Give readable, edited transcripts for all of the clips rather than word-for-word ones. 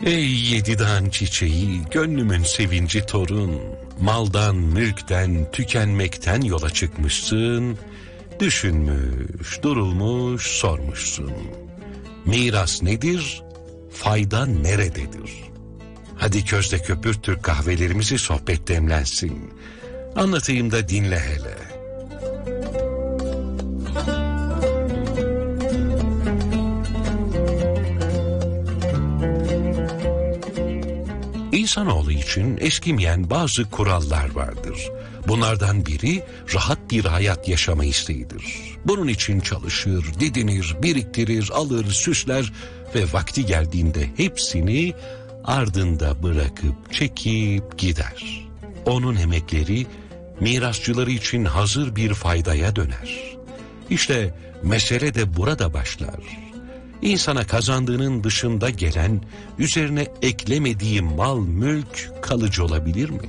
Ey yedi dağın çiçeği, gönlümün sevinci torun, maldan, mülkten, tükenmekten yola çıkmışsın, düşünmüş, durulmuş, sormuşsun. Miras nedir, fayda nerededir? Hadi közde köpürtür kahvelerimizi, sohbet demlensin. Anlatayım da dinle hele. İnsanoğlu için eskimeyen bazı kurallar vardır. Bunlardan biri rahat bir hayat yaşama isteğidir. Bunun için çalışır, didinir, biriktirir, alır, süsler ve vakti geldiğinde hepsini ardında bırakıp çekip gider. Onun emekleri mirasçıları için hazır bir faydaya döner. İşte mesele de burada başlar. İnsana kazandığının dışında gelen, üzerine eklemediği mal, mülk kalıcı olabilir mi?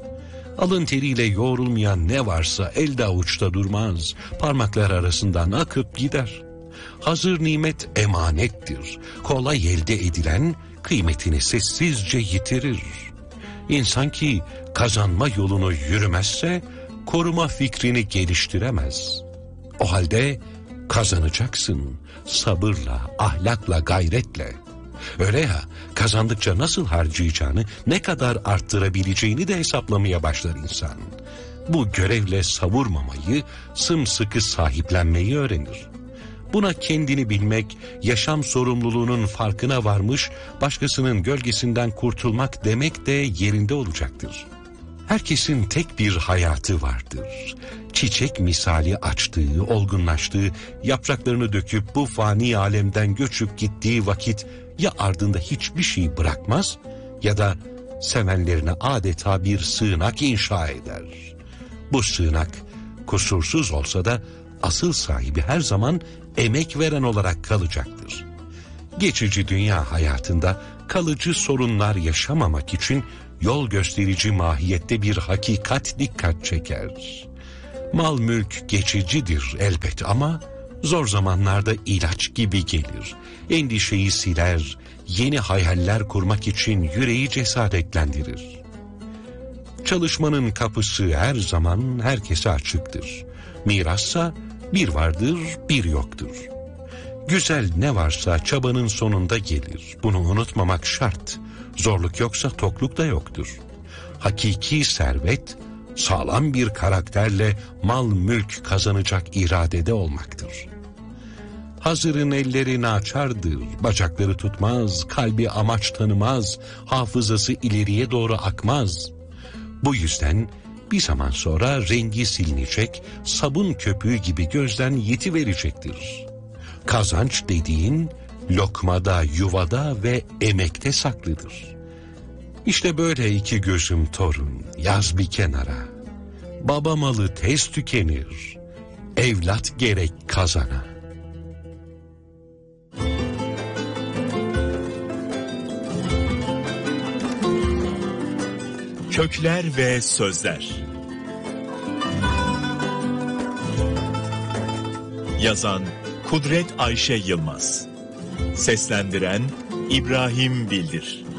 Alın teriyle yoğrulmayan ne varsa elde avuçta durmaz, parmaklar arasından akıp gider. Hazır nimet emanettir. Kolay elde edilen kıymetini sessizce yitirir. İnsan ki kazanma yolunu yürümezse koruma fikrini geliştiremez. O halde kazanacaksın sabırla, ahlakla, gayretle. Öyle ya, kazandıkça nasıl harcayacağını, ne kadar arttırabileceğini de hesaplamaya başlar insan. Bu görevle savurmamayı, sımsıkı sahiplenmeyi öğrenir. Buna kendini bilmek, yaşam sorumluluğunun farkına varmış, başkasının gölgesinden kurtulmak demek de yerinde olacaktır. Herkesin tek bir hayatı vardır. Çiçek misali açtığı, olgunlaştığı, yapraklarını döküp bu fani alemden göçüp gittiği vakit ya ardında hiçbir şey bırakmaz ya da sevenlerine adeta bir sığınak inşa eder. Bu sığınak kusursuz olsa da asıl sahibi her zaman emek veren olarak kalacaktır. Geçici dünya hayatında kalıcı sorunlar yaşamamak için yol gösterici mahiyette bir hakikat dikkat çeker. Mal mülk geçicidir elbet ama zor zamanlarda ilaç gibi gelir. Endişeyi siler, yeni hayaller kurmak için yüreği cesaretlendirir. Çalışmanın kapısı her zaman herkese açıktır. Mirassa bir vardır, bir yoktur. Güzel ne varsa çabanın sonunda gelir. Bunu unutmamak şart. Zorluk yoksa tokluk da yoktur. Hakiki servet, sağlam bir karakterle mal mülk kazanacak iradede olmaktır. Hazırın elleri naçardır, bacakları tutmaz, kalbi amaç tanımaz, hafızası ileriye doğru akmaz. Bu yüzden bir zaman sonra rengi silinecek, sabun köpüğü gibi gözden yitiverecektir. Kazanç dediğin lokmada, yuvada ve emekte saklıdır. İşte böyle iki gözüm torun, yaz bir kenara. Baba malı tez tükenir, evlat gerek kazana. Kökler ve Sözler. Yazan Kudret Ayşe Yılmaz. Seslendiren İbrahim Bildir.